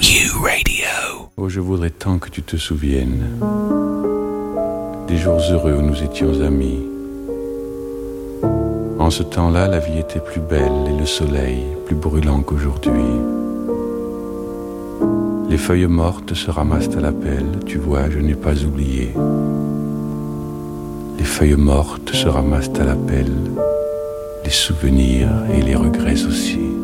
Q-Radio. Oh, je voudrais tant que tu te souviennes des jours heureux où nous étions amis. En ce temps-là, la vie était plus belle et le soleil plus brûlant qu'aujourd'hui. Les feuilles mortes se ramassent à la pelle, tu vois, je n'ai pas oublié. Les feuilles mortes se ramassent à la pelle, les souvenirs et les regrets aussi.